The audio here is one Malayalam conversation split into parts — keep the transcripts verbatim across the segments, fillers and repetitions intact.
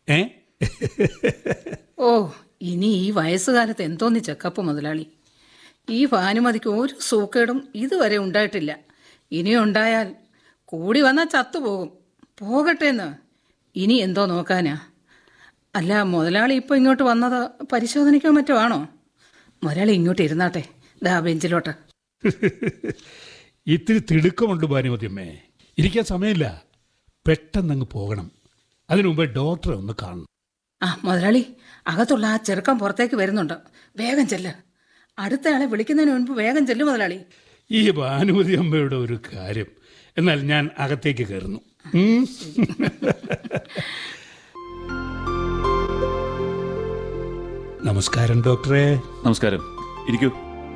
ഏ ഓ, ഇനി ഈ വയസ്സുകാലത്ത് എന്തോന്ന് ചെക്കപ്പ് മുതലാളി. ഈ ഭാനുമതിക്ക് ഒരു സൂക്കേടും ഇതുവരെ ഉണ്ടായിട്ടില്ല. ഇനി ഉണ്ടായാൽ കൂടി വന്നാൽ ചത്തുപോകും. പോകട്ടേന്ന്. ഇനി എന്തോ നോക്കാനാ? അല്ല, മുതലാളി ഇപ്പോൾ ഇങ്ങോട്ട് വന്നത് പരിശോധനയ്ക്കോ മറ്റോ ആണോ? മുതലാളി ഇങ്ങോട്ട് ഇരുന്നാട്ടെ, ദാ ബെഞ്ചിലോട്ട്. ഇത്തിരി തിടുക്കമുണ്ട് ഭാനുമതിയമ്മേ. ഇരിക്കാൻ സമയമില്ല, പെട്ടെന്നങ്ങ് പോകണം. അതിനു മുമ്പേ ഡോക്ടറെ ഒന്ന് കാണണം. ആ മുതലാളി, അകത്തുള്ള ആ ചെറുക്കം പുറത്തേക്ക് വരുന്നുണ്ട്. വേഗം ചെല്ല്. അടുത്തയാളെ വിളിക്കുന്നതിന് മുൻപ് വേഗം ചെല്ലു മുതലാളി. ഈ ഭാനുമതി അമ്മയുടെ ഒരു കാര്യം. എന്നാൽ ഞാൻ അകത്തേക്ക് കയറുന്നു. നമസ്കാരം ഡോക്ടറെ. നമസ്കാരം, ഇരിക്കൂ.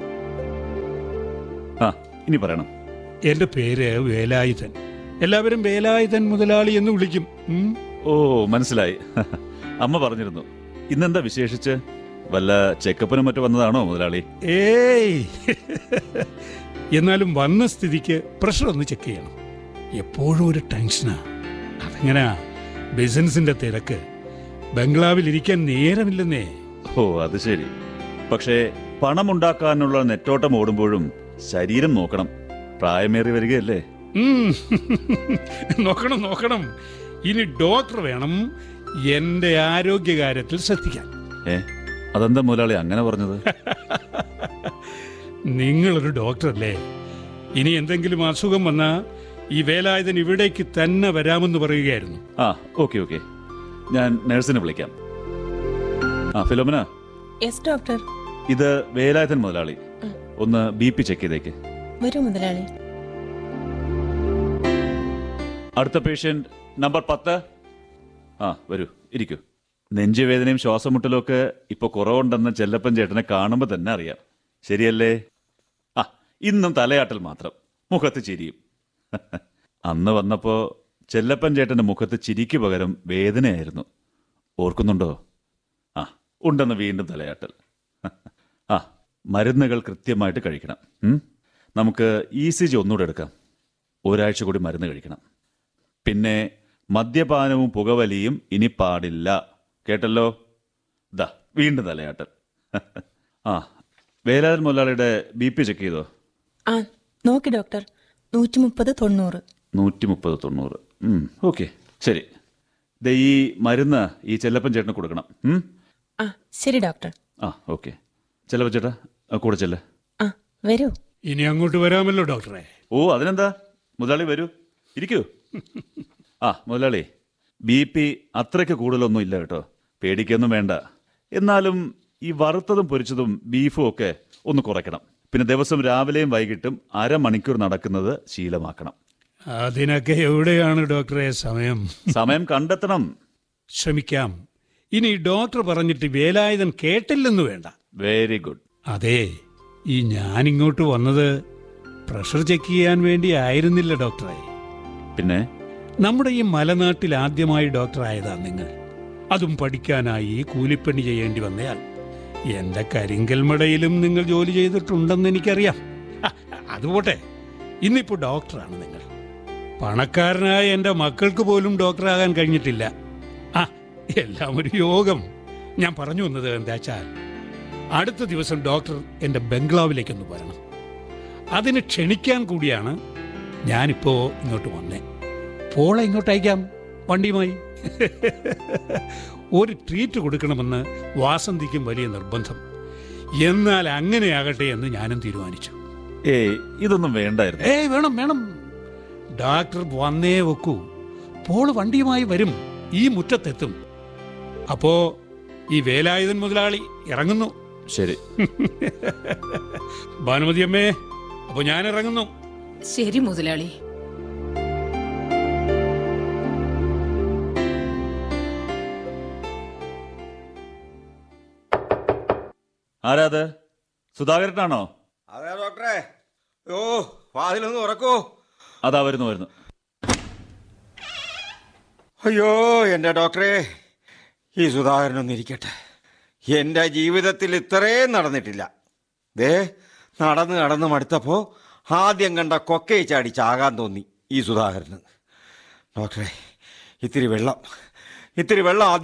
ആ, ഇനി പറയണം. എന്റെ പേര് വേലായുധൻ. എല്ലാവരും വേലായുധൻ മുതലാളി എന്ന് വിളിക്കും. ഓ, മനസ്സിലായി. അമ്മ പറഞ്ഞിരുന്നു. ഇന്നെന്താ വിശേഷിച്ച്? വല്ല ചെക്കപ്പിനും മറ്റു വന്നതാണോ മുതലാളി? ഏയ്, എന്നാലും വന്ന സ്ഥിതിക്ക് പ്രഷർ ഒന്ന് ചെക്ക് ചെയ്യണം. എപ്പോഴും ഒരു ടെൻഷനാ. അതെങ്ങനാ, ബിസിനസിന്റെ തിരക്ക്. ബംഗ്ലാവിൽ ഇരിക്കാൻ നേരമില്ലെന്നേ. ഓ, അത് ശരി. പക്ഷേ പണമുണ്ടാക്കാനുള്ള നെറ്റോട്ടം ഓടുമ്പോഴും ശരീരം നോക്കണം. പ്രായമേറി വരികയല്ലേ? നോക്കണം നോക്കണം. ഇനി ഡോക്ടർ വേണം എന്റെ ആരോഗ്യകാര്യത്തിൽ ശ്രദ്ധിക്കാൻ. ഏ, അതെന്താ മുതലാളി അങ്ങനെ പറഞ്ഞത്? നിങ്ങളൊരു ഡോക്ടറല്ലേ? ഇനി എന്തെങ്കിലും അസുഖം വന്നാ ഈ വേലായുധൻ ഇവിടേക്ക് തന്നെ വരാമെന്ന് പറയുകയായിരുന്നു. ആ, ഓക്കെ ഓക്കെ, ഞാൻ നഴ്സിനെ വിളിക്കാം. ആ, ഫിലോമിന. Yes doctor. ഇത് വേലായുധൻ മുതലാളി. ഒന്ന് ബി പി ചെക്ക് ചെയ്തേക്ക്. വരൂ മുതലാളി. അടുത്ത പേഷ്യന്റ് നമ്പർ പത്ത്. ആ, വരൂ, ഇരിക്കൂ. നെഞ്ചുവേദനയും ശ്വാസമുട്ടലും ഒക്കെ ഇപ്പൊ കുറവുണ്ടെന്ന് ചെല്ലപ്പൻ ചേട്ടനെ കാണുമ്പോൾ തന്നെ അറിയാം. ശരിയല്ലേ? ആ, ഇന്നും തലയാട്ടൽ മാത്രം, മുഖത്ത് ചിരിയും. അന്ന് വന്നപ്പോ ചെല്ലപ്പൻ ചേട്ടന്റെ മുഖത്ത് ചിരിക്ക് പകരം വേദനയായിരുന്നു. ഓർക്കുന്നുണ്ടോ? ആ, ഉണ്ടെന്ന് വീണ്ടും തലയാട്ടൽ. ആ, മരുന്നുകൾ കൃത്യമായിട്ട് കഴിക്കണം. നമുക്ക് ഇ സി ജി ഒന്നുകൂടെ എടുക്കാം. ഒരാഴ്ച കൂടി മരുന്ന് കഴിക്കണം. പിന്നെ മദ്യപാനവും പുകവലിയും ഇനി പാടില്ല. കേട്ടല്ലോ? ദാ വീണ്ടും തലയാട്ടൽ. ആ, വേലായുധൻ മുതലാളിയുടെ ബി പി ചെക്ക് ചെയ്തോ? ആ, നോക്കി ഡോക്ടർ. നൂറ്റി മുപ്പത് തൊണ്ണൂറ്. നൂറ്റി മുപ്പത് തൊണ്ണൂറ്. ഓക്കെ, ശരി. ദേ ഈ മരുന്ന് ഈ ചെല്ലപ്പൻ ചേട്ടന് കൊടുക്കണം. ആ, ശരി ഡോക്ടർ. ആ, ഓക്കെ. ചെല്ലപ്പൻ ചേട്ടാ, കൂടെ ചെല്ല. ആ, വരൂ. ഇനി അങ്ങോട്ട് വരാമല്ലോ ഡോക്ടറെ. ഓ, അതിനെന്താ, മുതലാളി വരൂ, ഇരിക്കൂ. ആ, മുതലാളി, ബി പി അത്രയ്ക്ക് കൂടുതലൊന്നും ഇല്ല കേട്ടോ, പേടിക്കൊന്നും വേണ്ട. എന്നാലും ഈ വറുത്തതും പൊരിച്ചതും ബീഫും ഒക്കെ ഒന്ന് കുറയ്ക്കണം. പിന്നെ ദിവസം രാവിലെയും വൈകിട്ടും അരമണിക്കൂർ നടക്കുന്നത് ശീലമാക്കണം. അതിനൊക്കെ എവിടെയാണ് ഡോക്ടറെ സമയം? സമയം കണ്ടെത്തണം. ശ്രമിക്കാം. ഇനി ഡോക്ടർ പറഞ്ഞിട്ട് വേലായുധൻ കേട്ടില്ലെന്ന് വേണ്ട. Very good. അതെ, ഈ ഞാനിങ്ങോട്ട് വന്നത് പ്രഷർ ചെക്ക് ചെയ്യാൻ വേണ്ടി ആയിരുന്നില്ല ഡോക്ടറെ. പിന്നെ നമ്മുടെ ഈ മലനാട്ടിൽ ആദ്യമായി ഡോക്ടറായതാ നിങ്ങൾ. അതും പഠിക്കാനായി കൂലിപ്പണി ചെയ്യേണ്ടി വന്നയാൾ. എന്റെ കരിങ്കൽമടയിലും നിങ്ങൾ ജോലി ചെയ്തിട്ടുണ്ടെന്ന് എനിക്കറിയാം. അതുപോട്ടെ, ഇന്നിപ്പോ ഡോക്ടറാണ് നിങ്ങൾ. പണക്കാരനായ എന്റെ മക്കൾക്ക് പോലും ഡോക്ടറാകാൻ കഴിഞ്ഞിട്ടില്ല. ആ, എല്ലാം ഒരു യോഗം. ഞാൻ പറഞ്ഞു വന്നത് എന്താച്ചാൽ, അടുത്ത ദിവസം ഡോക്ടർ എന്റെ ബംഗ്ലാവിലേക്കൊന്ന് വരണം. അതിന് ക്ഷണിക്കാൻ കൂടിയാണ് ഞാനിപ്പോ ഇങ്ങോട്ട് വന്നേ. പോളെ ഇങ്ങോട്ട് അയക്കാം വണ്ടിയുമായി. ഒരു ട്രീറ്റ് കൊടുക്കണമെന്ന് വാസന്തിക്കും വലിയ നിർബന്ധം. എന്നാൽ അങ്ങനെയാകട്ടെ എന്ന് ഞാനും തീരുമാനിച്ചു. ഏയ്, ഇതൊന്നും വേണ്ടായിരുന്നു. ഏയ്, വേണം വേണം. ഡോക്ടർ വന്നേ വെക്കൂ. പോള് വണ്ടിയുമായി വരും, ഈ മുറ്റത്തെത്തും. അപ്പോ ഈ വേലായുധൻ മുതലാളി ഇറങ്ങുന്നു. ശരി. ഭാനുമതി അമ്മേ, അപ്പൊ ഞാൻ ഇറങ്ങുന്നു. ശരി മുതലാളി. ആരാത്? സുധാകരനാണോ? അതെ ഡോക്ടറെ. ഓ, വാതിലൊന്ന് ഉറക്കൂ. അതാ വരുന്നു വരുന്നു. അയ്യോ എൻ്റെ ഡോക്ടറെ, ഈ സുധാകരനൊന്നിരിക്കട്ടെ. എൻ്റെ ജീവിതത്തിൽ ഇത്രയും നടന്നിട്ടില്ല. ദേ, നടന്ന് നടന്ന് മടുത്തപ്പോൾ ആദ്യം കണ്ട കൊക്കയെ ചാടി ചാകാൻ തോന്നി ഈ സുധാകരന്. ഡോക്ടറെ, ഇത്തിരി വെള്ളം ഇത്തിരി വെള്ളം ആദ്യം